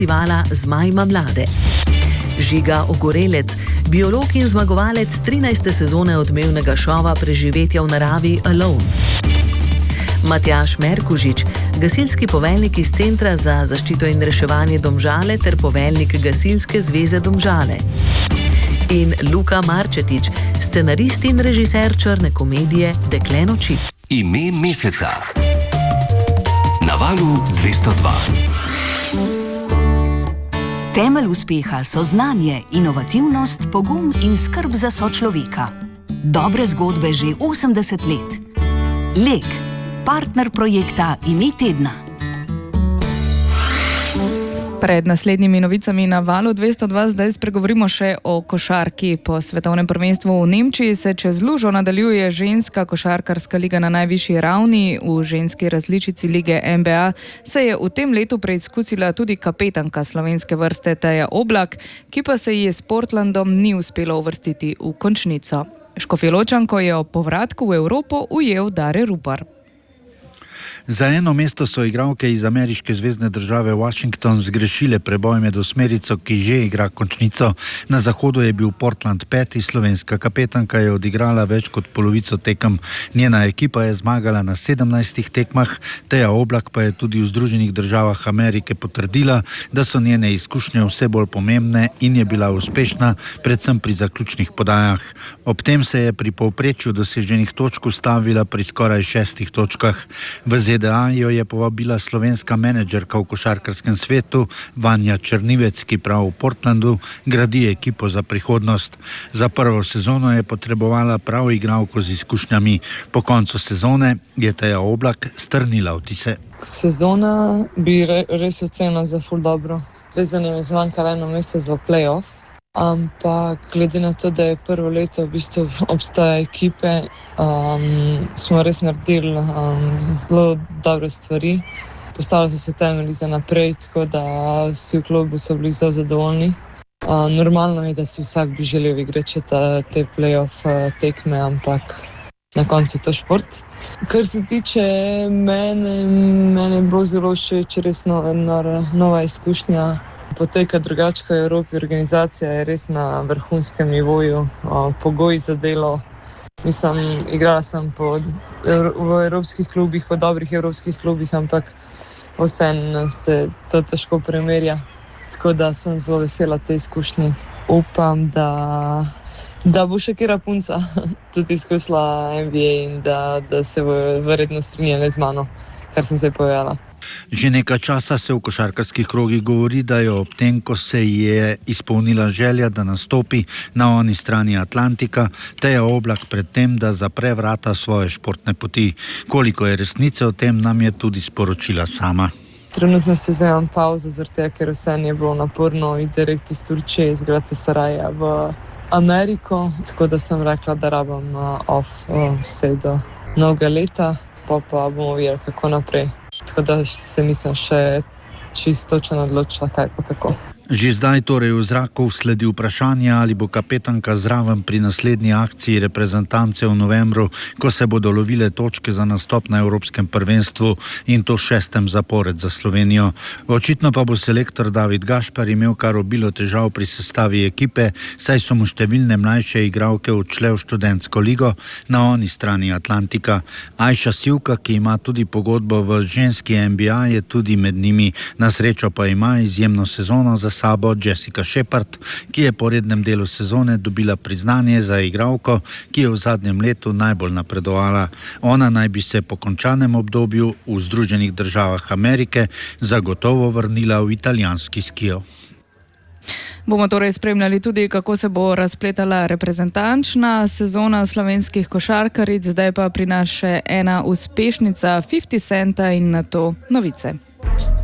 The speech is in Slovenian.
festivala Zmajma mlade. Žiga Ogorelec, biolog in zmagovalec 13. sezone odmevnega šova Preživetja v naravi Alone. Matjaž Merkužič, gasilski poveljnik iz Centra za zaščito in reševanje Domžale ter poveljnik Gasilske zveze Domžale. In Luka Marčetič, scenarist in režiser črne komedije Dekle noči. Ime meseca na Valu 202. Temelj uspeha so znanje, inovativnost, pogum in skrb za sočloveka. Dobre zgodbe že 80 let. Lek, partner projekta Ime tedna. Pred naslednjimi novicami na Valu 202 zdaj spregovorimo še o košarki. Po svetovnem prvenstvu v Nemčiji se čez lužo nadaljuje ženska košarkarska liga na najvišji ravni. V ženski različici lige NBA se je v tem letu preizkusila tudi kapetanka slovenske vrste Teja Oblak, ki pa se ji s Portlandom ni uspelo uvrstiti v končnico. Škofjeločanko je ob povratku v Evropo ujel Dare Rupar. Za eno mesto so igralke iz ameriške zvezne države Washington zgrešile preboj med osmerico, ki že igra končnico. Na zahodu je bil Portland peti, slovenska kapetanka je odigrala več kot polovico tekem. Njena ekipa je zmagala na 17 tekmah, Teja Oblak pa je tudi v Združenih državah Amerike potrdila, da so njene izkušnje vse bolj pomembne in je bila uspešna, predvsem pri zaključnih podajah. Ob tem se je pri povprečju doseženih točk ustavila pri skoraj 6 točkah. V ZDA jo je povabila slovenska menedžerka v košarkarskem svetu Vanja Črnivec, ki prav v Portlandu gradi ekipo za prihodnost. Za prvo sezono je potrebovala prav igralko z izkušnjami. Po koncu sezone je Teja Oblak strnila vtise. Sezona bi res ocenila za ful dobro. Res za njim je zmanjkalo eno mesto za play-off. Ampak glede na to, da je prvo leto v bistvu obstaja ekipe, smo res naredili zelo dobre stvari. Postavili so se temelji za naprej, tako da vsi v klubu so bili zelo zadovoljni. Normalno je, da si vsak bi želel igrati te play-off tekme, ampak na koncu je to šport. Kar se tiče mene je bilo zelo všeč, res nova izkušnja. Poteka drugače v Evropi, organizacija je res na vrhunskem nivoju, pogoji za delo. Mislim, igrala sem v evropskih klubih, v dobrih evropskih klubih, ampak vseeno se to težko primerja. Tako da sem zelo vesela te izkušnje. Upam, da bo še kera punca tudi izkusila NBA in da se bo verjetno strinjala z mano, kar sem zdaj povedala. Že nekaj časa se v košarkarskih krogih govori, da je ob tem, ko se je izpolnila želja, da nastopi na oni strani Atlantika, Teja Oblak pred tem, da zapre vrata svoje športne poti. Koliko je resnice o tem, nam je tudi sporočila sama. Trenutno si vzemam pauzo, zaradi tega, ker vse je bilo naporno in direkt iz Turčije, iz Galatasaraya v Ameriko. Tako da sem rekla, da rabim off vse do novega leta, pa bomo videli, kako naprej. Tako da se nisem še čisto točno odločila, kaj pa kako. Že zdaj torej v zraku sledi vprašanje, ali bo kapetanka zraven pri naslednji akciji reprezentance v novembru, ko se bodo lovile točke za nastop na Evropskem prvenstvu in to 6. zapored za Slovenijo. Očitno pa bo selektor David Gašper imel kar obilo težav pri sestavi ekipe, saj so mu številne mlajše igralke odšle v študentsko ligo na oni strani Atlantika. Ajša Sivka, ki ima tudi pogodbo v ženski NBA, je tudi med njimi. Na srečo pa ima izjemno sezono za sabo Jessica Shepard, ki je po rednem delu sezone dobila priznanje za igralko, ki je v zadnjem letu najbolj napredovala. Ona naj bi se po končanem obdobju v Združenih državah Amerike zagotovo vrnila v italijanski skijo. Bomo torej spremljali tudi, kako se bo razpletala reprezentančna sezona slovenskih košarkaric, zdaj pa pri nas še ena uspešnica 50 Centa in nato novice.